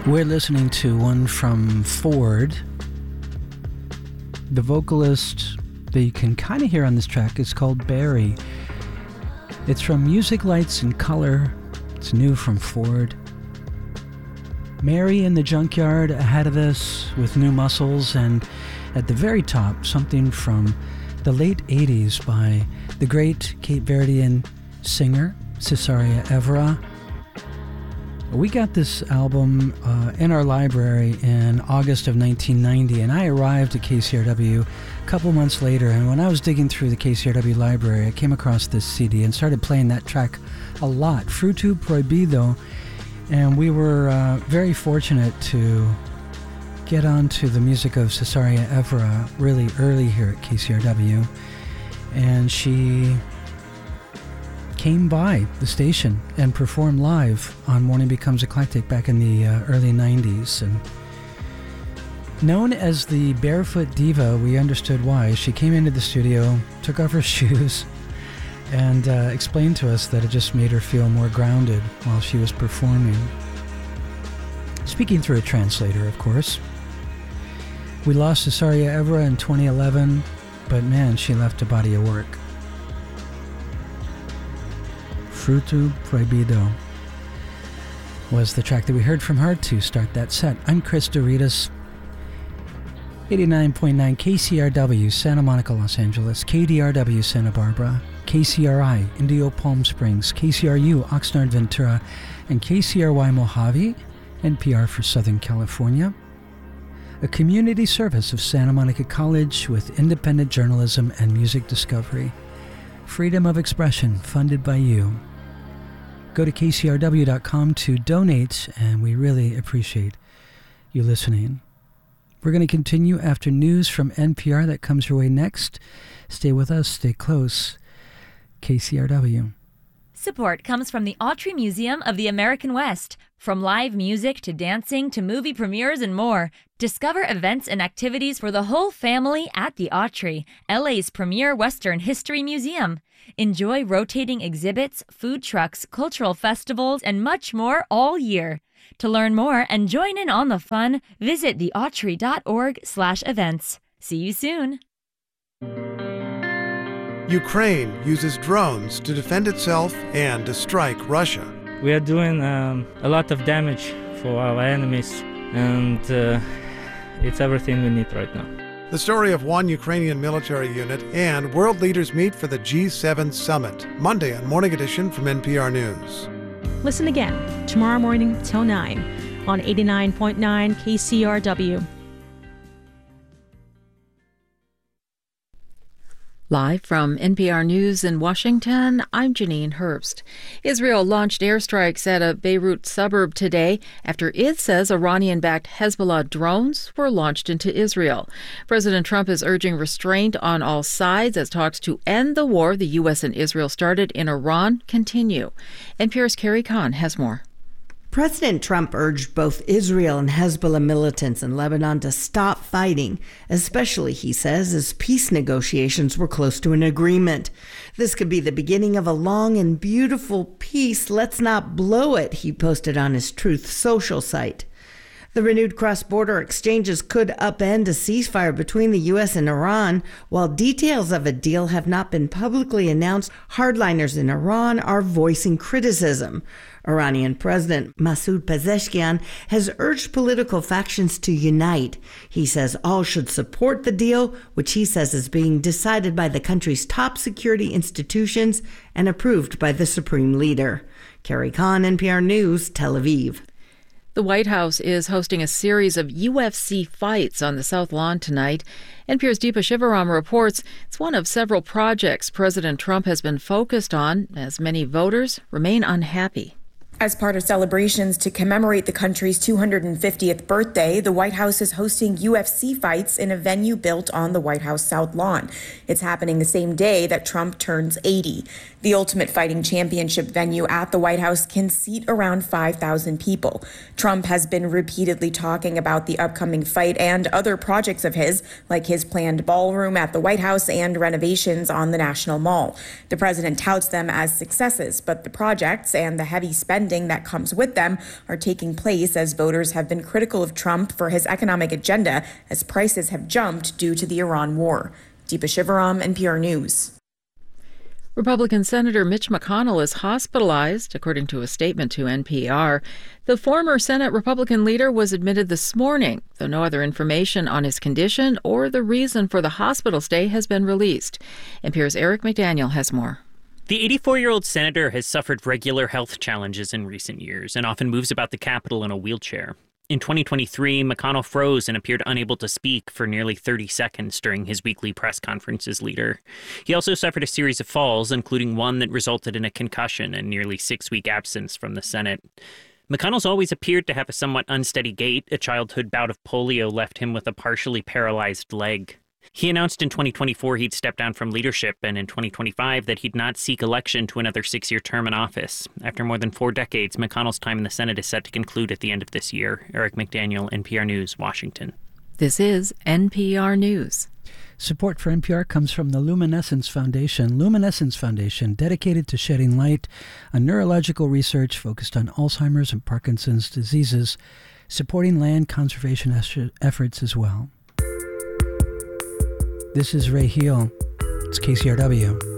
We're listening to one from Ford. The vocalist that you can kind of hear on this track is called Barry. It's from Music, Lights, and Color. It's new from Ford. Mary in the Junkyard ahead of this with New Muscles, and at the very top, something from the late 80s by the great Cape Verdean singer Cesaria Evora. We got this album in our library in August of 1990, and I arrived at KCRW a couple months later, and when I was digging through the KCRW library, I came across this CD and started playing that track a lot, Fruto Proibido, and we were very fortunate to get onto the music of Cesaria Evora really early here at KCRW, and she came by the station and performed live on Morning Becomes Eclectic back in the early 90s. And known as the Barefoot Diva, we understood why. She came into the studio, took off her shoes, and explained to us that it just made her feel more grounded while she was performing. Speaking through a translator, of course. We lost Cesaria Evora in 2011, but man, she left a body of work. Fruto Proibido was the track that we heard from her to start that set. I'm Chris Doritas, 89.9 KCRW, Santa Monica, Los Angeles, KDRW, Santa Barbara, KCRI, Indio Palm Springs, KCRU, Oxnard, Ventura, and KCRY Mojave, NPR for Southern California. A community service of Santa Monica College with independent journalism and music discovery. Freedom of expression funded by you. Go to kcrw.com to donate, and we really appreciate you listening. We're going to continue after news from NPR that comes your way next. Stay with us, stay close. KCRW. Support comes from the Autry Museum of the American West. From live music to dancing to movie premieres and more, discover events and activities for the whole family at the Autry, LA's premier Western history museum. Enjoy rotating exhibits, food trucks, cultural festivals, and much more all year. To learn more and join in on the fun, visit theautry.org/events. See you soon. Ukraine uses drones to defend itself and to strike Russia. We are doing a lot of damage for our enemies, and it's everything we need right now. The story of one Ukrainian military unit, and world leaders meet for the G7 summit. Monday on Morning Edition from NPR News. Listen again tomorrow morning till 9 on 89.9 KCRW. Live from NPR News in Washington, I'm Janine Herbst. Israel launched airstrikes at a Beirut suburb today after it says Iranian-backed Hezbollah drones were launched into Israel. President Trump is urging restraint on all sides as talks to end the war the U.S. and Israel started in Iran continue. NPR's Carrie Kahn has more. President Trump urged both Israel and Hezbollah militants in Lebanon to stop fighting, especially, he says, as peace negotiations were close to an agreement. This could be the beginning of a long and beautiful peace. Let's not blow it, he posted on his Truth Social site. The renewed cross-border exchanges could upend a ceasefire between the U.S. and Iran. While details of a deal have not been publicly announced, hardliners in Iran are voicing criticism. Iranian President Masoud Pezeshkian has urged political factions to unite. He says all should support the deal, which he says is being decided by the country's top security institutions and approved by the supreme leader. Carrie Kahn, NPR News, Tel Aviv. The White House is hosting a series of UFC fights on the South Lawn tonight. NPR's Deepa Shivaram reports it's one of several projects President Trump has been focused on as many voters remain unhappy. As part of celebrations to commemorate the country's 250th birthday, the White House is hosting UFC fights in a venue built on the White House South Lawn. It's happening the same day that Trump turns 80. The Ultimate Fighting Championship venue at the White House can seat around 5,000 people. Trump has been repeatedly talking about the upcoming fight and other projects of his, like his planned ballroom at the White House and renovations on the National Mall. The president touts them as successes, but the projects and the heavy spending spending that comes with them are taking place as voters have been critical of Trump for his economic agenda as prices have jumped due to the Iran war. Deepa Shivaram, NPR News. Republican Senator Mitch McConnell is hospitalized, according to a statement to NPR. The former Senate Republican leader was admitted this morning, though no other information on his condition or the reason for the hospital stay has been released. NPR's Eric McDaniel has more. The 84-year-old senator has suffered regular health challenges in recent years and often moves about the Capitol in a wheelchair. In 2023, McConnell froze and appeared unable to speak for nearly 30 seconds during his weekly press conference as leader. He also suffered a series of falls, including one that resulted in a concussion and nearly 6-week absence from the Senate. McConnell's always appeared to have a somewhat unsteady gait. A childhood bout of polio left him with a partially paralyzed leg. He announced in 2024 he'd step down from leadership, and in 2025 that he'd not seek election to another 6-year term in office. After more than 4 decades, McConnell's time in the Senate is set to conclude at the end of this year. Eric McDaniel, NPR News, Washington. This is NPR News. Support for NPR comes from the Luminescence Foundation. Luminescence Foundation, dedicated to shedding light on neurological research focused on Alzheimer's and Parkinson's diseases, supporting land conservation efforts as well. This is Ray Heal. It's KCRW.